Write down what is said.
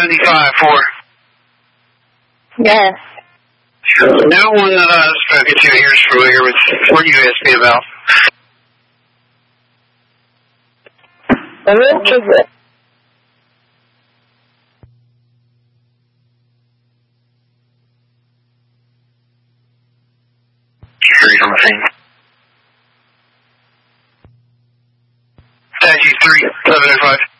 75-4. Yes. No one that I've spoken to here is familiar with what you asked me about. Which is it? Read on the thing. Taxi 3, 1105.